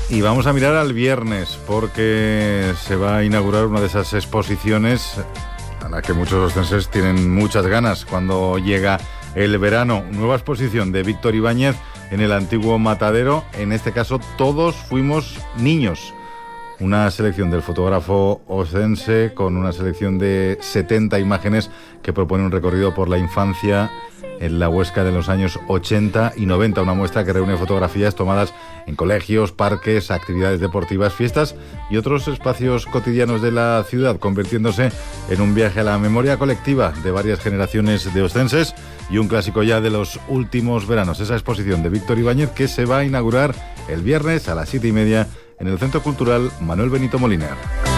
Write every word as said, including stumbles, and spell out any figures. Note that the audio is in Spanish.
Y vamos a mirar al viernes, porque se va a inaugurar una de esas exposiciones a la que muchos ostenses tienen muchas ganas cuando llega el verano. Nueva exposición de Víctor Ibáñez en el antiguo Matadero. En este caso, todos fuimos niños. Una selección del fotógrafo ostense con una selección de setenta imágenes que propone un recorrido por la infancia en la Huesca de los años ochenta y noventa. Una muestra que reúne fotografías tomadas en colegios, parques, actividades deportivas, fiestas y otros espacios cotidianos de la ciudad, convirtiéndose en un viaje a la memoria colectiva de varias generaciones de ostenses y un clásico ya de los últimos veranos. Esa exposición de Víctor Ibáñez que se va a inaugurar el viernes a las siete y media en el Centro Cultural Manuel Benito Moliner.